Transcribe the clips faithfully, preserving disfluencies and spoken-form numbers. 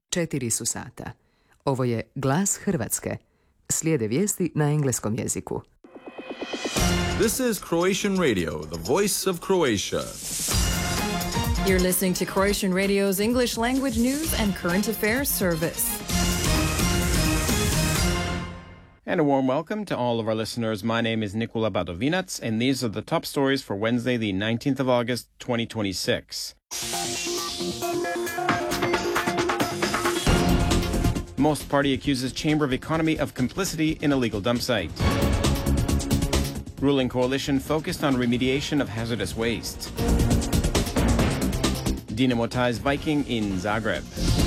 Četiri su sata. Ovo je Glas Hrvatske. Slijede vijesti na engleskom jeziku. This is Croatian Radio, the voice of Croatia. You're listening to Croatian Radio's English language news and current affairs service. And a warm welcome to all of our listeners. My name is Nikola Badovinac, and these are the top stories for Wednesday, the nineteenth of August, twenty twenty-six. Most Party accuses Chamber of Economy of complicity in illegal dump site. Ruling coalition focused on remediation of hazardous waste. Dinamo ties Viking in Zagreb.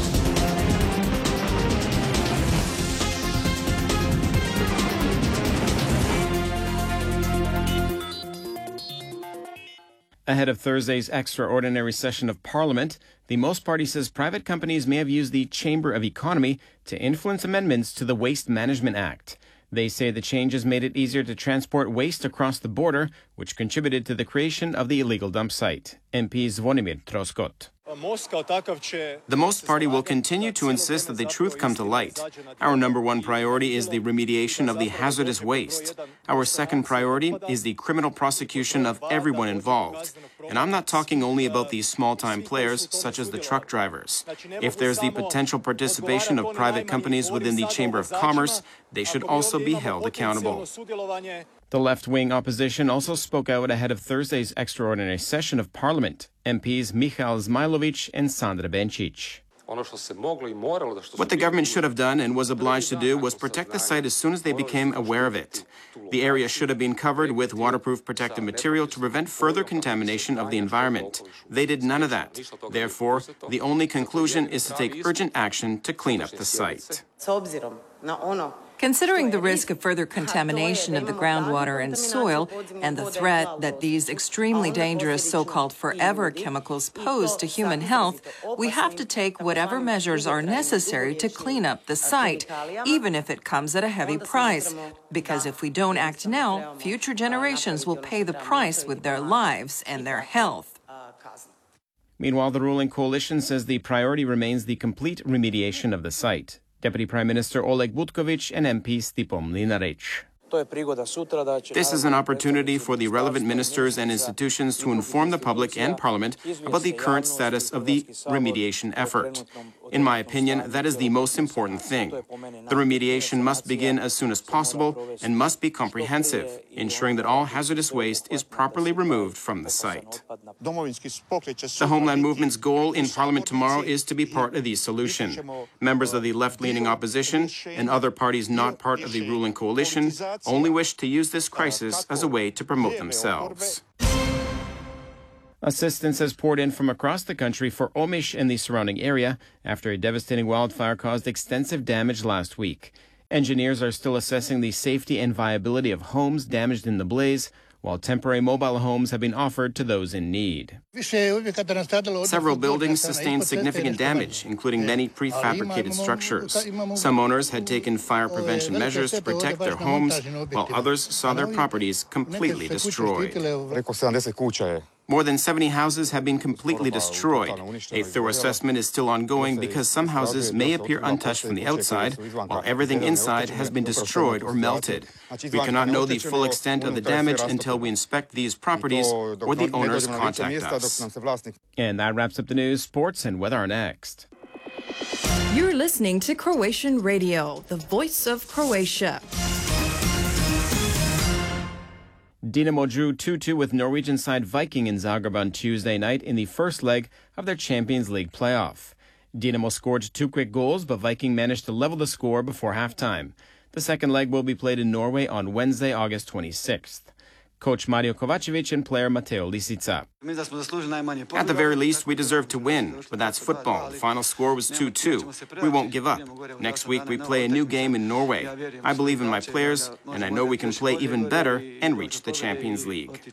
Ahead of Thursday's extraordinary session of Parliament, the Most Party says private companies may have used the Chamber of Economy to influence amendments to the Waste Management Act. They say the changes made it easier to transport waste across the border, which contributed to the creation of the illegal dump site. M P Zvonimir Troskot. The Most Party will continue to insist that the truth come to light. Our number one priority is the remediation of the hazardous waste. Our second priority is the criminal prosecution of everyone involved. And I'm not talking only about these small-time players, such as the truck drivers. If there's the potential participation of private companies within the Chamber of Commerce, they should also be held accountable. The left-wing opposition also spoke out ahead of Thursday's extraordinary session of Parliament. M Ps Michal Zmajlovic and Sandra Benčić. What the government should have done and was obliged to do was protect the site as soon as they became aware of it. The area should have been covered with waterproof protective material to prevent further contamination of the environment. They did none of that. Therefore, the only conclusion is to take urgent action to clean up the site. Considering the risk of further contamination of the groundwater and soil and the threat that these extremely dangerous so-called forever chemicals pose to human health, we have to take whatever measures are necessary to clean up the site, even if it comes at a heavy price. Because if we don't act now, future generations will pay the price with their lives and their health. Meanwhile, the ruling coalition says the priority remains the complete remediation of the site. Deputy Prime Minister Oleg Butković and M P Stipo Mlinarić. This is an opportunity for the relevant ministers and institutions to inform the public and Parliament about the current status of the remediation effort. In my opinion, that is the most important thing. The remediation must begin as soon as possible and must be comprehensive, ensuring that all hazardous waste is properly removed from the site. The Homeland Movement's goal in Parliament tomorrow is to be part of the solution. Members of the left-leaning opposition and other parties not part of the ruling coalition only wish to use this crisis as a way to promote themselves. Assistance has poured in from across the country for Omiš and the surrounding area after a devastating wildfire caused extensive damage last week. Engineers are still assessing the safety and viability of homes damaged in the blaze, while temporary mobile homes have been offered to those in need. Several buildings sustained significant damage, including many prefabricated structures. Some owners had taken fire prevention measures to protect their homes, while others saw their properties completely destroyed. More than seventy houses have been completely destroyed. A thorough assessment is still ongoing because some houses may appear untouched from the outside, while everything inside has been destroyed or melted. We cannot know the full extent of the damage until we inspect these properties or the owners contact us. And that wraps up the news, sports, and weather are next. You're listening to Croatian Radio, the voice of Croatia. Dinamo drew two two with Norwegian side Viking in Zagreb on Tuesday night in the first leg of their Champions League playoff. Dinamo scored two quick goals, but Viking managed to level the score before halftime. The second leg will be played in Norway on Wednesday, August twenty-sixth. Coach Mario Kovacevic and player Mateo Lisica. At the very least, we deserve to win, but that's football. The final score was two two. We won't give up. Next week, we play a new game in Norway. I believe in my players, and I know we can play even better and reach the Champions League.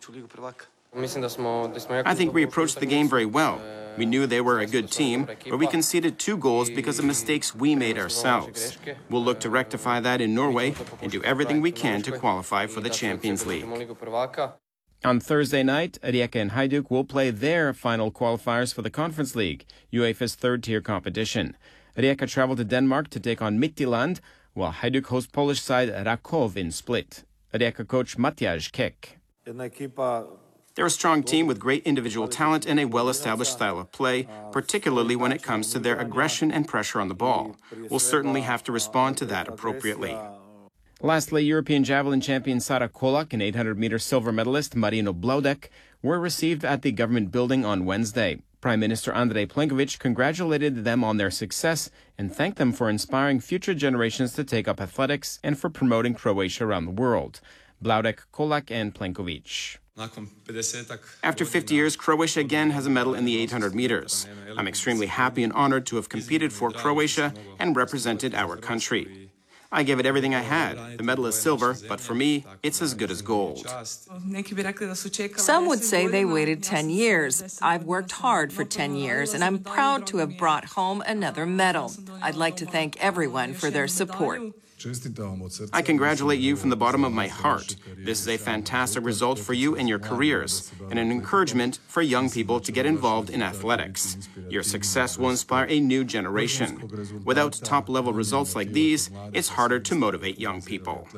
I think we approached the game very well. We knew they were a good team, but we conceded two goals because of mistakes we made ourselves. We'll look to rectify that in Norway and do everything we can to qualify for the Champions League. On Thursday night, Rijeka and Hajduk will play their final qualifiers for the Conference League, UEFA's third-tier competition. Rijeka traveled to Denmark to take on Midtjylland, while Hajduk host Polish side Rakov in Split. Rijeka coach Matjaž Kek. They're a strong team with great individual talent and a well-established style of play, particularly when it comes to their aggression and pressure on the ball. We'll certainly have to respond to that appropriately. Lastly, European javelin champion Sara Kolak and eight hundred meter silver medalist Marino Blaudek were received at the government building on Wednesday. Prime Minister Andrej Plenković congratulated them on their success and thanked them for inspiring future generations to take up athletics and for promoting Croatia around the world. Blaudek, Kolak, and Plenković. After fifty years, Croatia again has a medal in the eight hundred meters. I'm extremely happy and honored to have competed for Croatia and represented our country. I gave it everything I had. The medal is silver, but for me, it's as good as gold. Some would say they waited ten years. I've worked hard for ten years, and I'm proud to have brought home another medal. I'd like to thank everyone for their support. I congratulate you from the bottom of my heart. This is a fantastic result for you and your careers, and an encouragement for young people to get involved in athletics. Your success will inspire a new generation. Without top-level results like these, it's harder to motivate young people.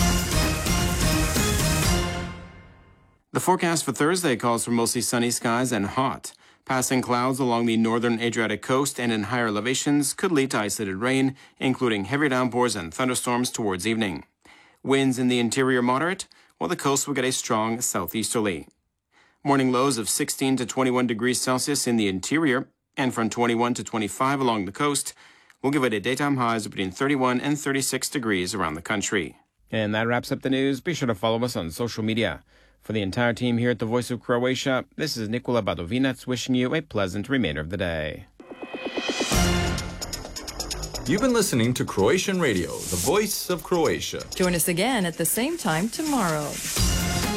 The forecast for Thursday calls for mostly sunny skies and hot. Passing clouds along the northern Adriatic coast and in higher elevations could lead to isolated rain, including heavy downpours and thunderstorms towards evening. Winds in the interior moderate, while the coast will get a strong southeasterly. Morning lows of sixteen to twenty-one degrees Celsius in the interior, and from twenty-one to twenty-five along the coast, will give it a daytime highs of between thirty-one and thirty-six degrees around the country. And that wraps up the news. Be sure to follow us on social media. For the entire team here at the Voice of Croatia, this is Nikola Badovinac wishing you a pleasant remainder of the day. You've been listening to Croatian Radio, the voice of Croatia. Join us again at the same time tomorrow.